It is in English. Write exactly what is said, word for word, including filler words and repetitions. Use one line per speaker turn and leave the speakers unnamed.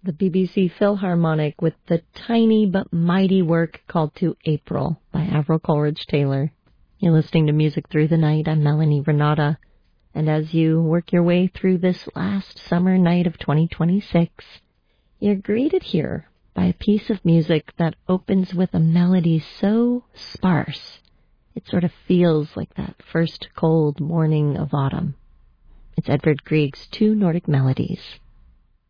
the B B C Philharmonic with the tiny but mighty work called To April by Avril Coleridge-Taylor. You're listening to Music Through the Night. I'm Melanie Renata. And as you work your way through this last summer night of twenty twenty-six, you're greeted here by a piece of music that opens with a melody so sparse, it sort of feels like that first cold morning of autumn. It's Edvard Grieg's Two Nordic Melodies.